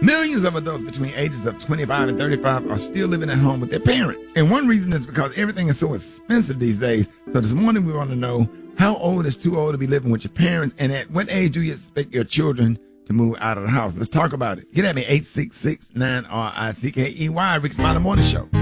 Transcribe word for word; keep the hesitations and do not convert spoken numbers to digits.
Millions of adults between ages of twenty-five and thirty-five are still living at home with their parents. And one reason is because everything is so expensive these days. So this morning we want to know, how old is too old to be living with your parents, and at what age do you expect your children to move out of the house? Let's talk about it. Get at me, eight six six, nine R I C K E Y, Rick Smiley Morning Show.